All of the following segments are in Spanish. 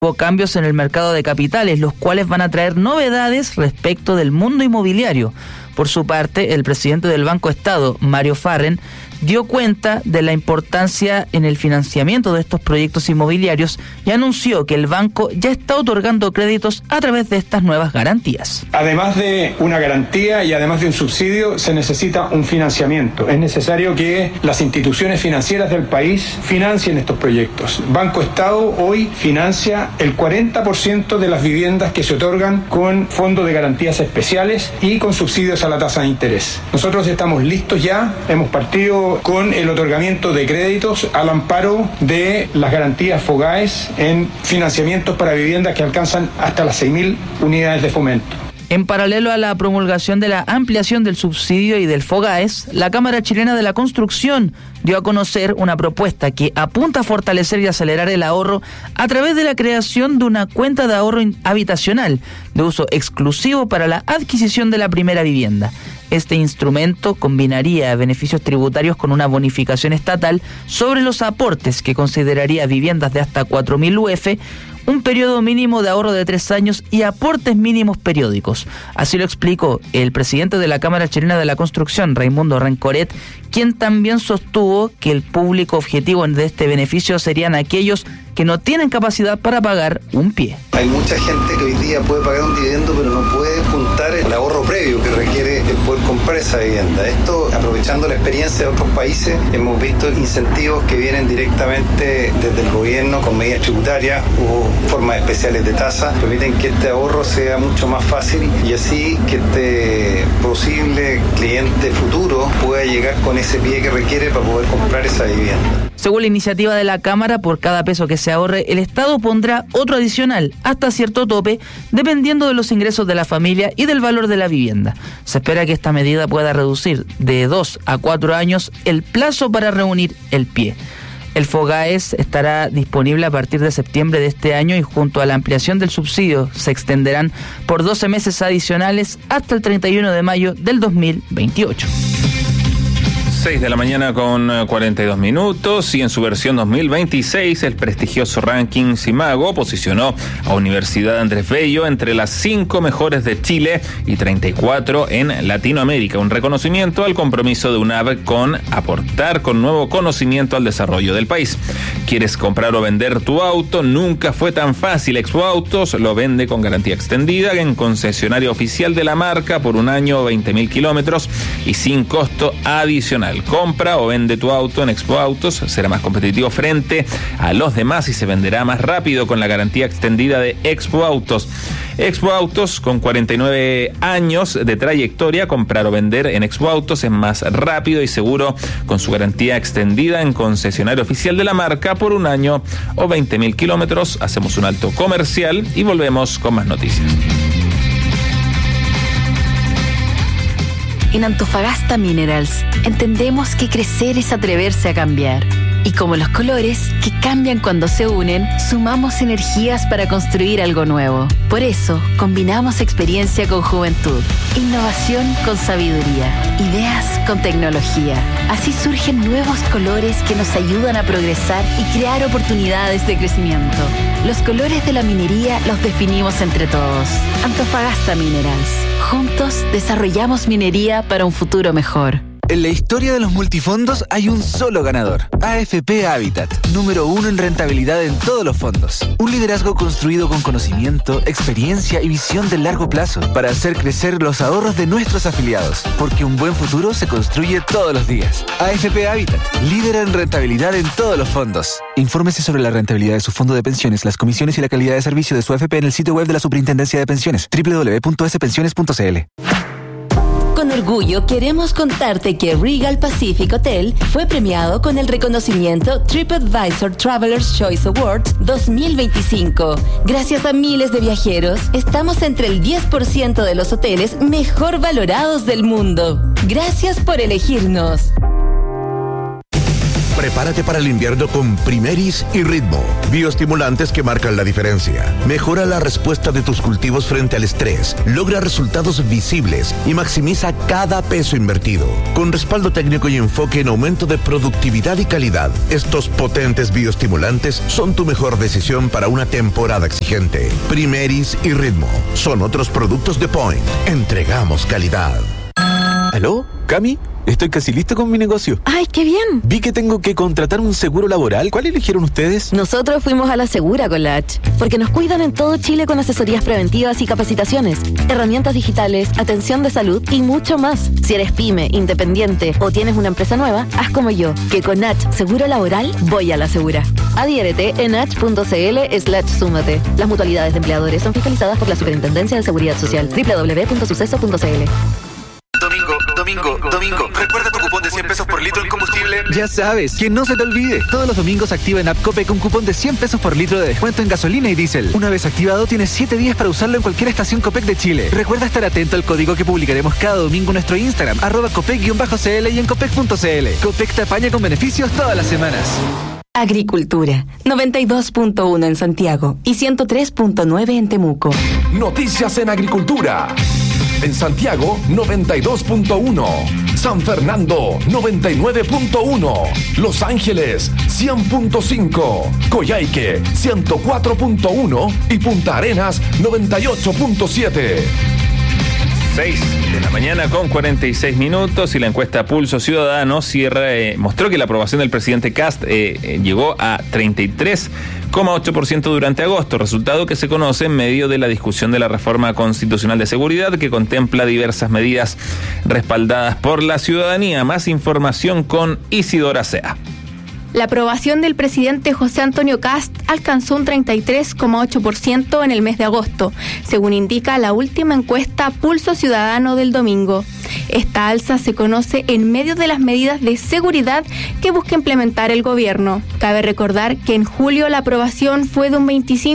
Hubo cambios en el mercado de capitales, los cuales van a traer novedades respecto del mundo inmobiliario. Por su parte, el presidente del Banco Estado, Mario Farren, dio cuenta de la importancia en el financiamiento de estos proyectos inmobiliarios y anunció que el banco ya está otorgando créditos a través de estas nuevas garantías. Además de una garantía y además de un subsidio, se necesita un financiamiento. Es necesario que las instituciones financieras del país financien estos proyectos. Banco Estado hoy financia el 40% de las viviendas que se otorgan con fondos de garantías especiales y con subsidios a la tasa de interés. Nosotros estamos listos ya, hemos partido con el otorgamiento de créditos al amparo de las garantías FOGAES en financiamientos para viviendas que alcanzan hasta las 6.000 unidades de fomento. En paralelo a la promulgación de la ampliación del subsidio y del FOGAES, la Cámara Chilena de la Construcción dio a conocer una propuesta que apunta a fortalecer y acelerar el ahorro a través de la creación de una cuenta de ahorro habitacional de uso exclusivo para la adquisición de la primera vivienda. Este instrumento combinaría beneficios tributarios con una bonificación estatal sobre los aportes que consideraría viviendas de hasta 4.000 UF, un periodo mínimo de ahorro de 3 años y aportes mínimos periódicos. Así lo explicó el presidente de la Cámara Chilena de la Construcción, Raimundo Rencoret, quien también sostuvo que el público objetivo de este beneficio serían aquellos que no tienen capacidad para pagar un pie. Hay mucha gente que hoy día puede pagar un dividendo, pero no puede juntar el ahorro previo que requiere el poder comprar esa vivienda. Esto, aprovechando la experiencia de otros países, hemos visto incentivos que vienen directamente desde el gobierno con medidas tributarias o formas especiales de tasa, permiten que este ahorro sea mucho más fácil y así que este posible cliente futuro pueda llegar con ese pie que requiere para poder comprar esa vivienda. Según la iniciativa de la Cámara, por cada peso que se ahorre, el Estado pondrá otro adicional, hasta cierto tope, dependiendo de los ingresos de la familia y del valor de la vivienda. Se espera que esta medida pueda reducir de 2 a 4 años el plazo para reunir el pie. El FOGAES estará disponible a partir de septiembre de este año y junto a la ampliación del subsidio se extenderán por 12 meses adicionales hasta el 31 de mayo del 2028. 6 de la mañana con 42 minutos y en su versión 2026 el prestigioso ranking Simago posicionó a Universidad Andrés Bello entre las 5 mejores de Chile y 34 en Latinoamérica, un reconocimiento al compromiso de UNAV con aportar con nuevo conocimiento al desarrollo del país. ¿Quieres comprar o vender tu auto? Nunca fue tan fácil. Expo Autos lo vende con garantía extendida en concesionario oficial de la marca por un año o 20.000 kilómetros y sin costo adicional. Compra o vende tu auto en Expo Autos, será más competitivo frente a los demás y se venderá más rápido con la garantía extendida de Expo Autos. Expo Autos, con 49 años de trayectoria, comprar o vender en Expo Autos es más rápido y seguro con su garantía extendida en concesionario oficial de la marca por un año o 20.000 kilómetros. Hacemos un alto comercial y volvemos con más noticias. En Antofagasta Minerals entendemos que crecer es atreverse a cambiar. Y como los colores, que cambian cuando se unen, sumamos energías para construir algo nuevo. Por eso, combinamos experiencia con juventud, innovación con sabiduría, ideas con tecnología. Así surgen nuevos colores que nos ayudan a progresar y crear oportunidades de crecimiento. Los colores de la minería los definimos entre todos. Antofagasta Minerals. Juntos desarrollamos minería para un futuro mejor. En la historia de los multifondos hay un solo ganador, AFP Habitat, número 1 en rentabilidad en todos los fondos. Un liderazgo construido con conocimiento, experiencia y visión de largo plazo para hacer crecer los ahorros de nuestros afiliados, porque un buen futuro se construye todos los días. AFP Habitat, líder en rentabilidad en todos los fondos. Infórmese sobre la rentabilidad de su fondo de pensiones, las comisiones y la calidad de servicio de su AFP en el sitio web de la Superintendencia de Pensiones, www.spensiones.cl. Con orgullo queremos contarte que Regal Pacific Hotel fue premiado con el reconocimiento TripAdvisor Traveler's Choice Awards 2025. Gracias a miles de viajeros, estamos entre el 10% de los hoteles mejor valorados del mundo. Gracias por elegirnos. Prepárate para el invierno con Primeris y Ritmo, bioestimulantes que marcan la diferencia. Mejora la respuesta de tus cultivos frente al estrés, logra resultados visibles y maximiza cada peso invertido. Con respaldo técnico y enfoque en aumento de productividad y calidad, estos potentes bioestimulantes son tu mejor decisión para una temporada exigente. Primeris y Ritmo son otros productos de Point. Entregamos calidad. ¿Aló? ¿Cami? Estoy casi listo con mi negocio. ¡Ay, qué bien! Vi que tengo que contratar un seguro laboral. ¿Cuál eligieron ustedes? Nosotros fuimos a la Segura con la H, porque nos cuidan en todo Chile con asesorías preventivas y capacitaciones, herramientas digitales, atención de salud y mucho más. Si eres pyme, independiente o tienes una empresa nueva, haz como yo, que con H Seguro Laboral voy a la Segura. Adhiérete en h.cl/súmate. Las mutualidades de empleadores son fiscalizadas por la Superintendencia de Seguridad Social. www.suceso.cl. Domingo, ¿recuerda tu cupón de 100 pesos por litro en combustible? Ya sabes, que no se te olvide. Todos los domingos activa en App Copec un cupón de 100 pesos por litro de descuento en gasolina y diésel. Una vez activado, tienes 7 días para usarlo en cualquier estación Copec de Chile. Recuerda estar atento al código que publicaremos cada domingo en nuestro Instagram, @Copec_CL y en Copec.cl. Copec te apaña con beneficios todas las semanas. Agricultura, 92.1 en Santiago y 103.9 en Temuco. Noticias en agricultura. En Santiago, 92.1. San Fernando, 99.1. Los Ángeles, 100.5. Coyhaique, 104.1. Y Punta Arenas, 98.7. 6 de la mañana con 46 minutos y la encuesta Pulso Ciudadano mostró que la aprobación del presidente Kast llegó a 33,8% durante agosto, resultado que se conoce en medio de la discusión de la reforma constitucional de seguridad que contempla diversas medidas respaldadas por la ciudadanía. Más información con Isidora Sea. La aprobación del presidente José Antonio Kast alcanzó un 33,8% en el mes de agosto, según indica la última encuesta Pulso Ciudadano del domingo. Esta alza se conoce en medio de las medidas de seguridad que busca implementar el gobierno. Cabe recordar que en julio la aprobación fue de un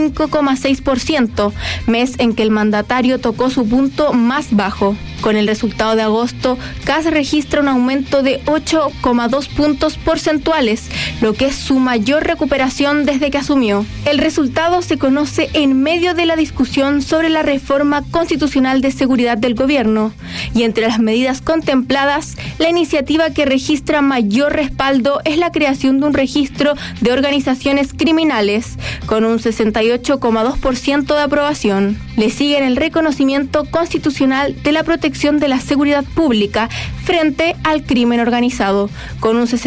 25,6%, mes en que el mandatario tocó su punto más bajo. Con el resultado de agosto, Kast registra un aumento de 8,2 puntos porcentuales, lo que es su mayor recuperación desde que asumió. El resultado se conoce en medio de la discusión sobre la reforma constitucional de seguridad del gobierno, y entre las medidas contempladas, la iniciativa que registra mayor respaldo es la creación de un registro de organizaciones criminales, con un 68,2% de aprobación. Le siguen el reconocimiento constitucional de la protección de la seguridad pública frente al crimen organizado, con un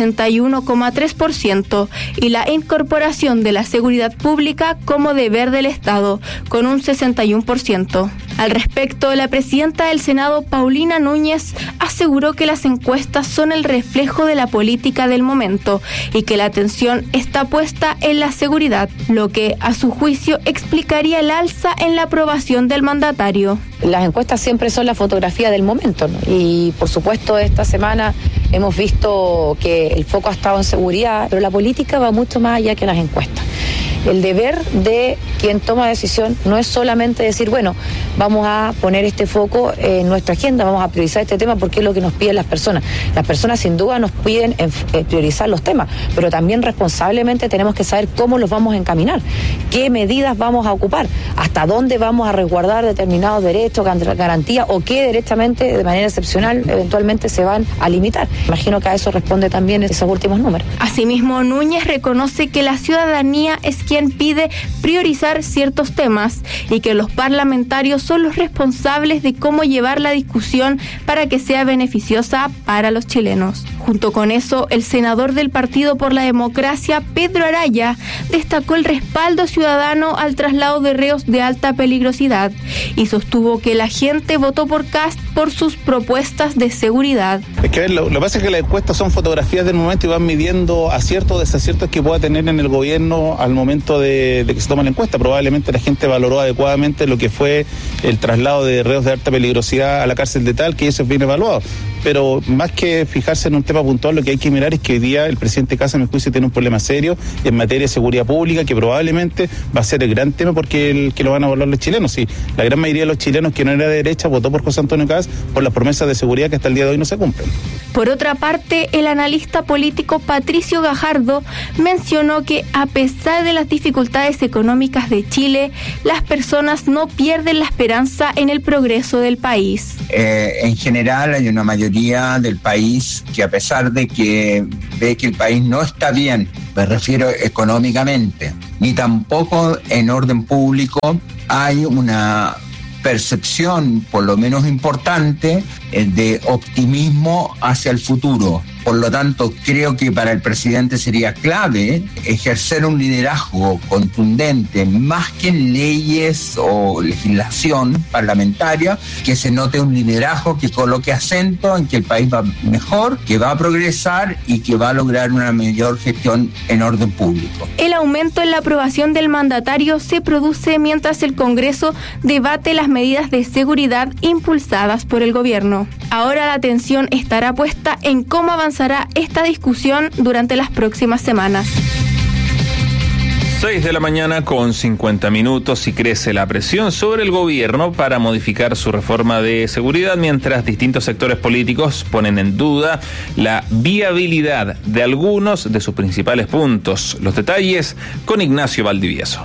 61,3%, y la incorporación de la seguridad pública como deber del Estado, con un 61%. Al respecto, la presidenta del Senado, Paulina Núñez, aseguró que las encuestas son el reflejo de la política del momento y que la atención está puesta en la seguridad, lo que, a su juicio, explicaría el alza en la aprobación del mandatario. Las encuestas siempre son la fotografía del momento, ¿no? Y por supuesto esta semana hemos visto que el foco ha estado en seguridad, pero la política va mucho más allá que las encuestas. El deber de quien toma decisión no es solamente decir, bueno, vamos a poner este foco en nuestra agenda, vamos a priorizar este tema porque es lo que nos piden las personas. Las personas sin duda nos piden priorizar los temas, pero también responsablemente tenemos que saber cómo los vamos a encaminar, qué medidas vamos a ocupar, hasta dónde vamos a resguardar determinados derechos, garantías o qué directamente, de manera excepcional, eventualmente se van a limitar. Imagino que a eso responde también esos últimos números. Asimismo, Núñez reconoce que la ciudadanía es quien pide priorizar ciertos temas y que los parlamentarios son los responsables de cómo llevar la discusión para que sea beneficiosa para los chilenos. Junto con eso, el senador del Partido por la Democracia, Pedro Araya, destacó el respaldo ciudadano al traslado de reos de alta peligrosidad y sostuvo que la gente votó por Kast por sus propuestas de seguridad. Es que lo que pasa es que las encuestas son fotografías del momento y van midiendo aciertos o desaciertos que pueda tener en el gobierno al momento de que se toma la encuesta. Probablemente la gente valoró adecuadamente lo que fue el traslado de reos de alta peligrosidad a la cárcel de Talca y eso es bien evaluado. pero más que fijarse en un tema puntual, lo que hay que mirar es que hoy día el presidente Kast, en mi juicio, tiene un problema serio en materia de seguridad pública, que probablemente va a ser el gran tema porque el que lo van a evaluar los chilenos. Sí, la gran mayoría de los chilenos que no era de derecha votó por José Antonio Kast por las promesas de seguridad que hasta el día de hoy no se cumplen. Por otra parte, el analista político Patricio Gajardo mencionó que a pesar de las dificultades económicas de Chile, las personas no pierden la esperanza en el progreso del país. En general hay una mayoría del país que, a pesar de que ve que el país no está bien, me refiero económicamente, ni tampoco en orden público, hay una percepción, por lo menos importante, de optimismo hacia el futuro. Por lo tanto, creo que para el presidente sería clave ejercer un liderazgo contundente, más que en leyes o legislación parlamentaria, que se note un liderazgo que coloque acento en que el país va mejor, que va a progresar y que va a lograr una mayor gestión en orden público. El aumento en la aprobación del mandatario se produce mientras el Congreso debate las medidas de seguridad impulsadas por el gobierno. Ahora la atención estará puesta en cómo avanzará esta discusión durante las próximas semanas. 6 de la mañana con 50 minutos y crece la presión sobre el gobierno para modificar su reforma de seguridad, mientras distintos sectores políticos ponen en duda la viabilidad de algunos de sus principales puntos. Los detalles con Ignacio Valdivieso.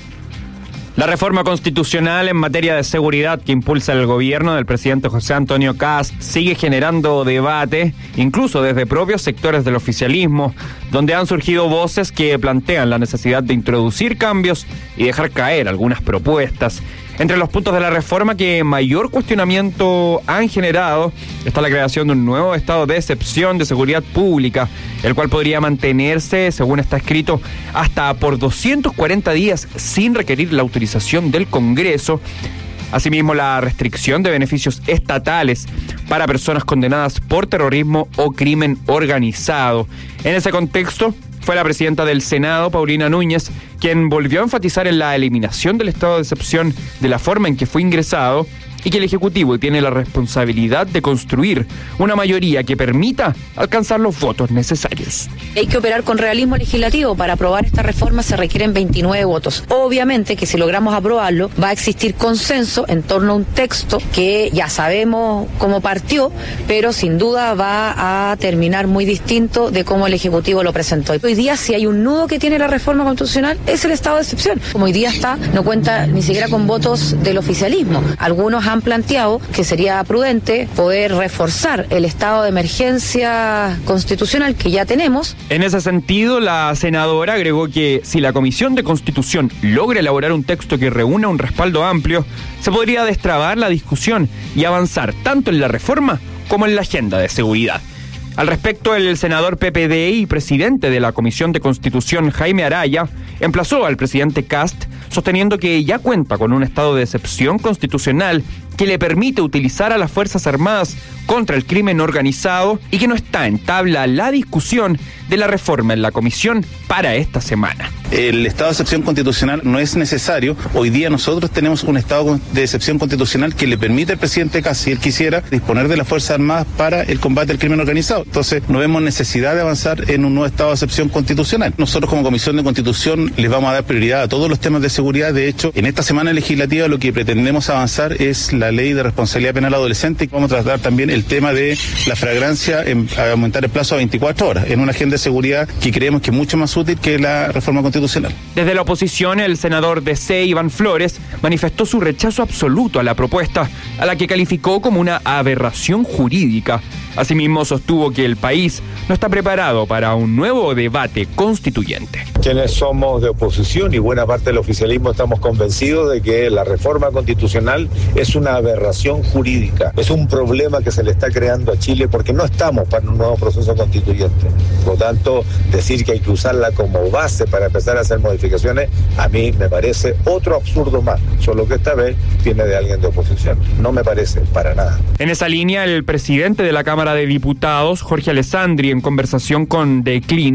La reforma constitucional en materia de seguridad que impulsa el gobierno del presidente José Antonio Kast sigue generando debate, incluso desde propios sectores del oficialismo, donde han surgido voces que plantean la necesidad de introducir cambios y dejar caer algunas propuestas. Entre los puntos de la reforma que mayor cuestionamiento han generado está la creación de un nuevo estado de excepción de seguridad pública, el cual podría mantenerse, según está escrito, hasta por 240 días sin requerir la autorización del Congreso. Asimismo, la restricción de beneficios estatales para personas condenadas por terrorismo o crimen organizado. En ese contexto, fue la presidenta del Senado, Paulina Núñez, quien volvió a enfatizar en la eliminación del estado de excepción de la forma en que fue ingresado y que el Ejecutivo tiene la responsabilidad de construir una mayoría que permita alcanzar los votos necesarios. Hay que operar con realismo legislativo. Para aprobar esta reforma se requieren 29 votos. Obviamente que si logramos aprobarlo, va a existir consenso en torno a un texto que ya sabemos cómo partió, pero sin duda va a terminar muy distinto de cómo el Ejecutivo lo presentó. Hoy día, si hay un nudo que tiene la reforma constitucional, es el estado de excepción. Como hoy día está, no cuenta ni siquiera con votos del oficialismo. Algunos han planteado que sería prudente poder reforzar el estado de emergencia constitucional que ya tenemos. En ese sentido, la senadora agregó que si la Comisión de Constitución logra elaborar un texto que reúna un respaldo amplio, se podría destrabar la discusión y avanzar tanto en la reforma como en la agenda de seguridad. Al respecto, el senador PPD y presidente de la Comisión de Constitución, Jaime Araya, emplazó al presidente Kast, sosteniendo que ya cuenta con un estado de excepción constitucional que le permite utilizar a las Fuerzas Armadas contra el crimen organizado y que no está en tabla la discusión de la reforma en la comisión para esta semana. El estado de excepción constitucional no es necesario. Hoy día nosotros tenemos un estado de excepción constitucional que le permite al presidente Kast, si él quisiera, disponer de las Fuerzas Armadas para el combate al crimen organizado. Entonces, no vemos necesidad de avanzar en un nuevo estado de excepción constitucional. Nosotros como Comisión de Constitución les vamos a dar prioridad a todos los temas de seguridad. De hecho, en esta semana legislativa lo que pretendemos avanzar es la ley de responsabilidad penal adolescente, y vamos a tratar también el tema de la flagrancia, a aumentar el plazo a 24 horas, en una agenda de seguridad que creemos que es mucho más útil que la reforma constitucional. Desde la oposición, el senador DC, Iván Flores, manifestó su rechazo absoluto a la propuesta, a la que calificó como una aberración jurídica. Asimismo, sostuvo que el país no está preparado para un nuevo debate constituyente. Quienes somos de oposición y buena parte del oficialismo estamos convencidos de que la reforma constitucional es una aberración jurídica, es un problema que se le está creando a Chile porque no estamos para un nuevo proceso constituyente. Por lo tanto, decir que hay que usarla como base para empezar a hacer modificaciones, a mí me parece otro absurdo más, solo que esta vez viene de alguien de oposición. No me parece para nada. En esa línea, el presidente de la Cámara de Diputados, Jorge Alessandri, en conversación con The Clinic,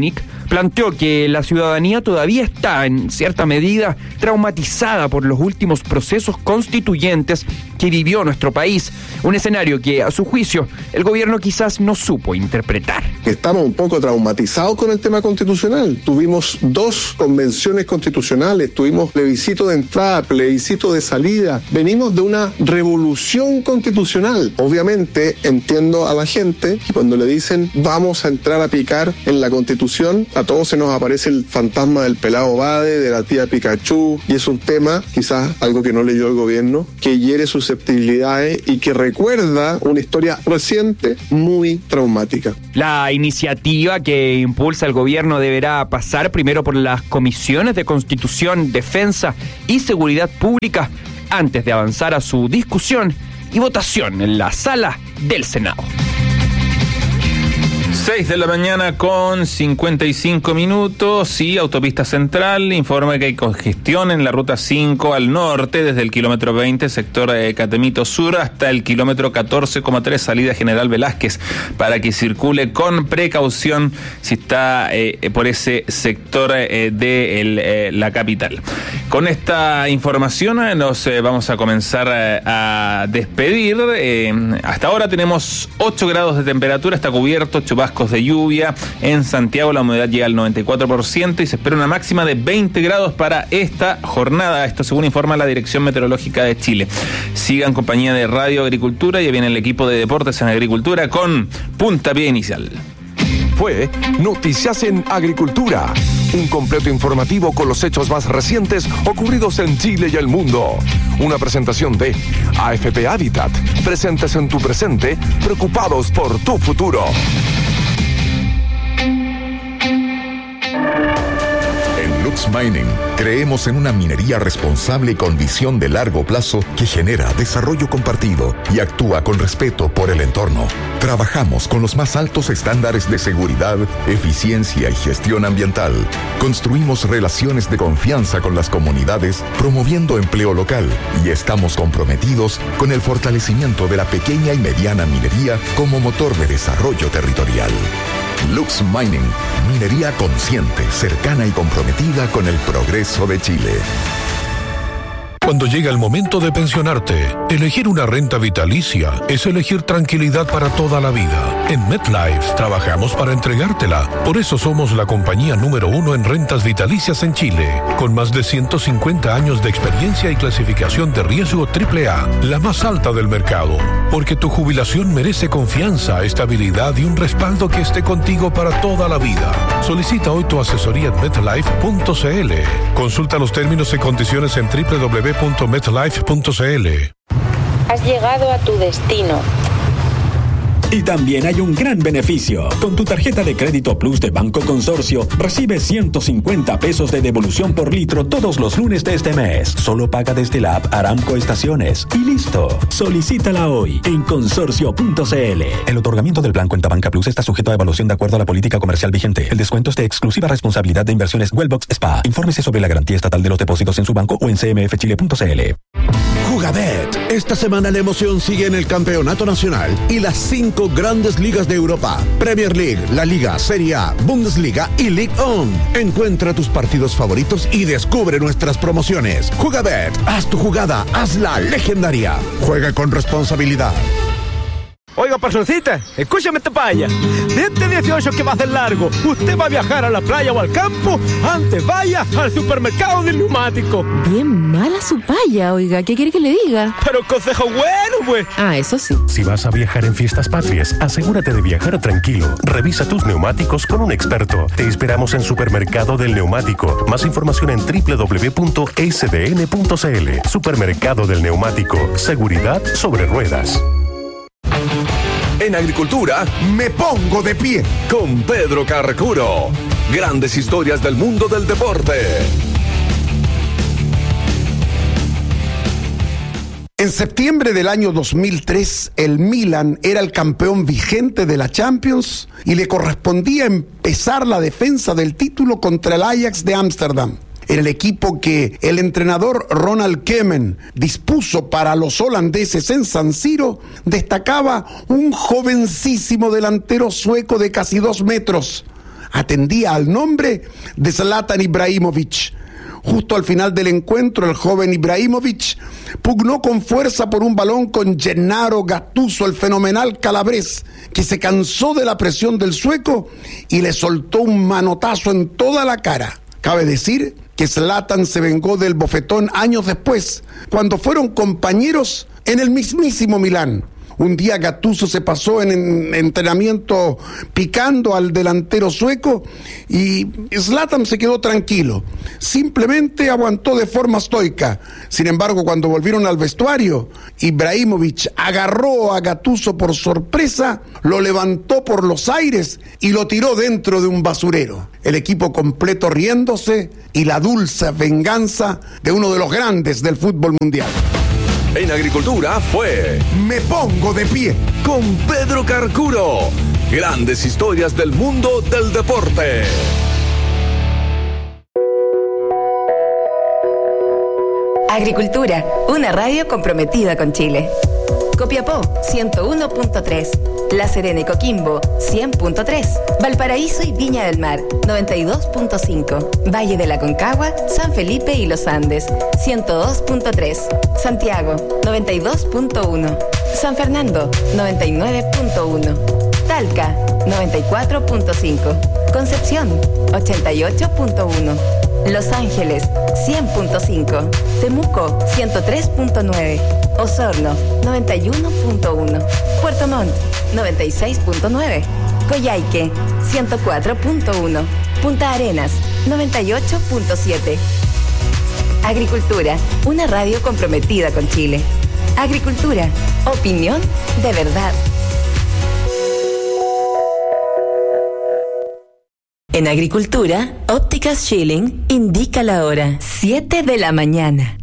Planteó que la ciudadanía todavía está, en cierta medida, traumatizada por los últimos procesos constituyentes que vivió nuestro país. Un escenario que, a su juicio, el gobierno quizás no supo interpretar. Estamos un poco traumatizados con el tema constitucional. Tuvimos 2 convenciones constitucionales, tuvimos plebiscito de entrada, plebiscito de salida. Venimos de una revolución constitucional. Obviamente entiendo a la gente que cuando le dicen vamos a entrar a picar en la Constitución, a todos se nos aparece el fantasma del pelado Bade, de la tía Pikachu, y es un tema, quizás algo que no leyó el gobierno, que hiere susceptibilidades y que recuerda una historia reciente muy traumática. La iniciativa que impulsa el gobierno deberá pasar primero por las comisiones de Constitución, Defensa y Seguridad Pública antes de avanzar a su discusión y votación en la sala del Senado. 6 de la mañana con 55 minutos y Autopista Central informa que hay congestión en la ruta 5 al norte desde el kilómetro 20, sector Catemito Sur, hasta el kilómetro 14,3, salida General Velázquez, para que circule con precaución si está por ese sector de la capital. Con esta información nos vamos a comenzar a despedir. Hasta ahora tenemos 8 grados de temperatura, está cubierto, chubascos de lluvia. En Santiago la humedad llega al 94% y se espera una máxima de 20 grados para esta jornada. Esto según informa la Dirección Meteorológica de Chile. Sigan compañía de Radio Agricultura, ya viene el equipo de Deportes en Agricultura con Puntapié Inicial. Fue Noticias en Agricultura, un completo informativo con los hechos más recientes ocurridos en Chile y el mundo. Una presentación de AFP Habitat, presentes en tu presente, preocupados por tu futuro. En Lux Mining creemos en una minería responsable y con visión de largo plazo que genera desarrollo compartido y actúa con respeto por el entorno. Trabajamos con los más altos estándares de seguridad, eficiencia y gestión ambiental. Construimos relaciones de confianza con las comunidades, promoviendo empleo local, y estamos comprometidos con el fortalecimiento de la pequeña y mediana minería como motor de desarrollo territorial. Lux Mining, minería consciente, cercana y comprometida con el progreso de Chile. Cuando llega el momento de pensionarte, elegir una renta vitalicia es elegir tranquilidad para toda la vida. En MetLife trabajamos para entregártela. Por eso somos la compañía número 1 en rentas vitalicias en Chile, con más de 150 años de experiencia y clasificación de riesgo AAA, la más alta del mercado. Porque tu jubilación merece confianza, estabilidad y un respaldo que esté contigo para toda la vida. Solicita hoy tu asesoría en MetLife.cl. Consulta los términos y condiciones en www.metlife.cl. Has llegado a tu destino. Y también hay un gran beneficio. Con tu tarjeta de crédito Plus de Banco Consorcio, recibes 150 pesos de devolución por litro todos los lunes de este mes. Solo paga desde la app Aramco Estaciones. Y listo. Solicítala hoy en consorcio.cl. El otorgamiento del plan Cuenta Banca Plus está sujeto a evaluación de acuerdo a la política comercial vigente. El descuento es de exclusiva responsabilidad de Inversiones Wellbox SPA. Infórmese sobre la garantía estatal de los depósitos en su banco o en cmfchile.cl. Jugabet. Esta semana la emoción sigue en el campeonato nacional y las 5 grandes ligas de Europa: Premier League, La Liga, Serie A, Bundesliga y Ligue 1. Encuentra tus partidos favoritos y descubre nuestras promociones. Jugabet, haz tu jugada, hazla legendaria. Juega con responsabilidad. Oiga, personcita, escúchame esta paya. De este 18 que va a ser largo, usted va a viajar a la playa o al campo, antes vaya al supermercado del neumático. Bien mala su paya, oiga, ¿qué quiere que le diga? Pero consejo bueno, pues. Ah, eso sí. Si vas a viajar en fiestas patrias, asegúrate de viajar tranquilo. Revisa tus neumáticos con un experto. Te esperamos en Supermercado del Neumático. Más información en www.sdn.cl. Supermercado del Neumático. Seguridad sobre ruedas. En Agricultura, me pongo de pie con Pedro Carcuro. Grandes historias del mundo del deporte. En septiembre del año 2003, el Milan era el campeón vigente de la Champions y le correspondía empezar la defensa del título contra el Ajax de Ámsterdam. Era el equipo que el entrenador Ronald Koeman dispuso para los holandeses en San Siro. Destacaba un jovencísimo delantero sueco de casi 2 metros, atendía al nombre de Zlatan Ibrahimovic. Justo al final del encuentro, el joven Ibrahimovic pugnó con fuerza por un balón con Gennaro Gattuso, el fenomenal calabrés, que se cansó de la presión del sueco y le soltó un manotazo en toda la cara. Cabe decir que Zlatan se vengó del bofetón años después, cuando fueron compañeros en el mismísimo Milán. Un día Gattuso se pasó en entrenamiento picando al delantero sueco y Zlatan se quedó tranquilo. Simplemente aguantó de forma estoica. Sin embargo, cuando volvieron al vestuario, Ibrahimovic agarró a Gattuso por sorpresa, lo levantó por los aires y lo tiró dentro de un basurero. El equipo completo riéndose y la dulce venganza de uno de los grandes del fútbol mundial. En Agricultura fue Me Pongo de Pie con Pedro Carcuro. Grandes historias del mundo del deporte. Agricultura, una radio comprometida con Chile. Copiapó, 101.3. La Serena y Coquimbo, 100.3. Valparaíso y Viña del Mar, 92.5. Valle de la Concagua, San Felipe y Los Andes, 102.3. Santiago, 92.1. San Fernando, 99.1. Talca, 94.5. Concepción, 88.1. Los Ángeles, 100.5. Temuco, 103.9. Osorno, 91.1. Puerto Montt, 96.9. Coyhaique, 104.1. Punta Arenas, 98.7. Agricultura, una radio comprometida con Chile. Agricultura, opinión de verdad. En Agricultura, Ópticas Schilling indica la hora, 7 de la mañana.